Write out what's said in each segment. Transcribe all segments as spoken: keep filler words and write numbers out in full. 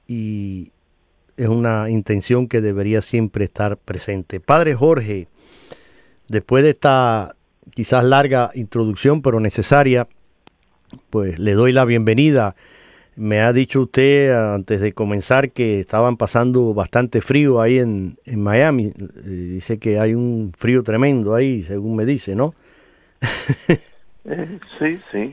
y es una intención que debería siempre estar presente. Padre Jorge, después de esta quizás larga introducción, pero necesaria, pues le doy la bienvenida. Me ha dicho usted antes de comenzar que estaban pasando bastante frío ahí en, en Miami. Eh, Dice que hay un frío tremendo ahí, según me dice, ¿no? Eh, sí, sí.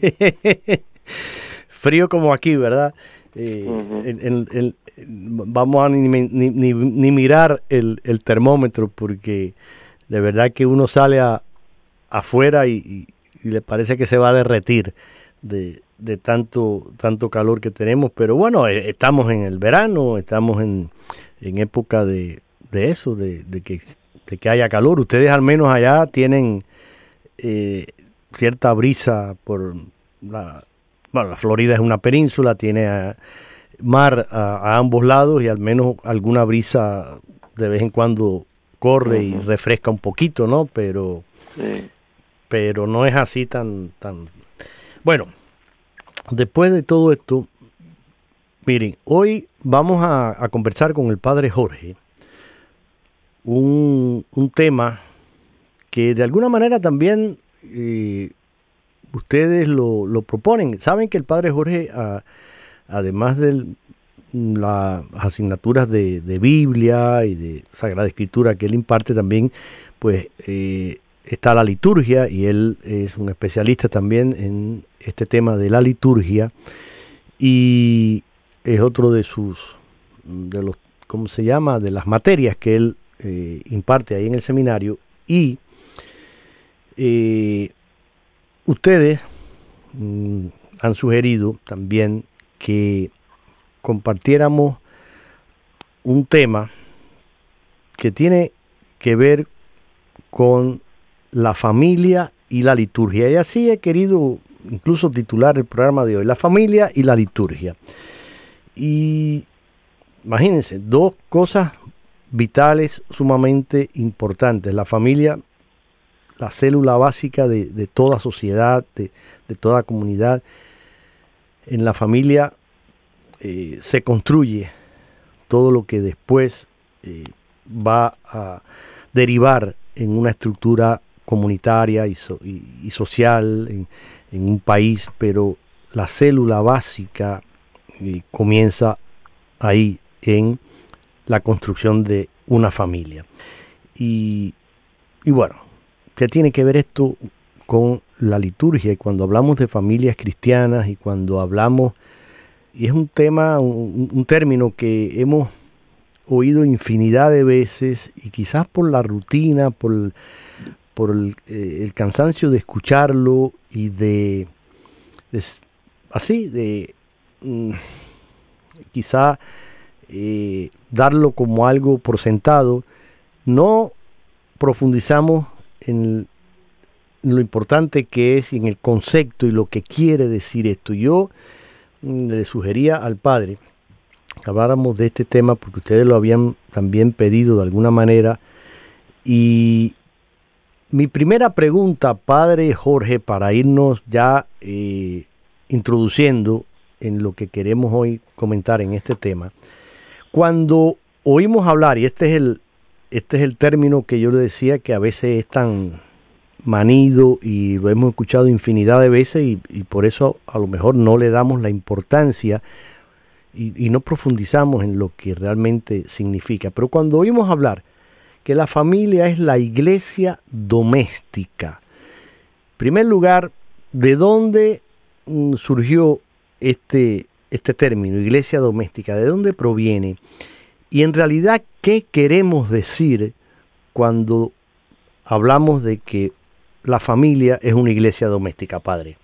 Frío como aquí, ¿verdad? Eh, Ujú. el- el- el- vamos a ni, ni- ni- ni mirar el, el termómetro porque de verdad que uno sale a, afuera y, y- y le parece que se va a derretir de, de tanto, tanto calor que tenemos. Pero bueno, eh, estamos en el verano, estamos en, en época de, de eso, de, de que, de que haya calor. Ustedes al menos allá tienen eh, cierta brisa por la... Bueno, la Florida es una península, tiene a- mar a, a ambos lados y al menos alguna brisa de vez en cuando corre y Ujú. refresca un poquito, ¿no? Pero Sí. pero no es así tan, tan... Bueno, después de todo esto, miren, hoy vamos a, a conversar con el padre Jorge un, un tema que de alguna manera también eh, ustedes lo, lo proponen. Saben que el padre Jorge, a- además de las asignaturas de, de Biblia y de Sagrada Escritura que él imparte también, pues eh, está la liturgia y él es un especialista también en este tema de la liturgia y es otro de sus, de los, ¿cómo se llama? De las materias que él eh, imparte ahí en el seminario y eh, ustedes mm, han sugerido también que compartiéramos un tema que tiene que ver con la familia y la liturgia. Y así he querido incluso titular el programa de hoy, la familia y la liturgia. Y imagínense, dos cosas vitales sumamente importantes. La familia, la célula básica de, de toda sociedad, de, de toda comunidad. En la familia eh, se construye todo lo que después eh, va a derivar en una estructura comunitaria y, so, y, y social en, en, un país, pero la célula básica eh, comienza ahí en la construcción de una familia. Y, y bueno, ¿qué tiene que ver esto con la liturgia? Y cuando hablamos de familias cristianas y cuando hablamos, y es un tema, un, un término que hemos oído infinidad de veces y quizás por la rutina, por, por el, eh, el cansancio de escucharlo y de, de así, de mm, quizá eh, darlo como algo por sentado, no profundizamos en, en lo importante que es y en el concepto y lo que quiere decir esto. Yo mm, le sugería al padre que habláramos de este tema porque ustedes lo habían también pedido de alguna manera. Y mi primera pregunta, padre Jorge, para irnos ya eh, introduciendo en lo que queremos hoy comentar en este tema, cuando oímos hablar, y este es el, este es el término que yo le decía que a veces es tan manido y lo hemos escuchado infinidad de veces y, y por eso a lo mejor no le damos la importancia y, y no profundizamos en lo que realmente significa. Pero cuando oímos hablar que la familia es la iglesia doméstica, en primer lugar, ¿de dónde mm, surgió este, este término, iglesia doméstica? ¿De dónde proviene? Y en realidad, ¿qué queremos decir cuando hablamos de que la familia es una iglesia doméstica, padre?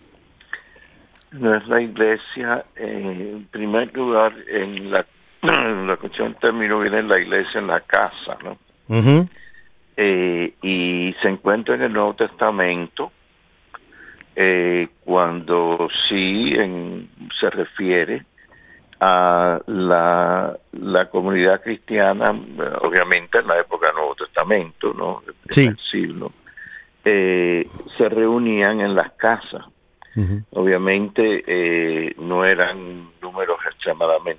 No es la iglesia, eh, en primer lugar, en la, en la cuestión término viene la iglesia en la casa, ¿no? Uh-huh. Eh, y se encuentra en el Nuevo Testamento, eh, cuando sí en, se refiere a la, la comunidad cristiana, obviamente en la época del Nuevo Testamento, ¿no? El primer Sí. siglo, eh, se reunían en las casas. Uh-huh. Obviamente eh, no eran números extremadamente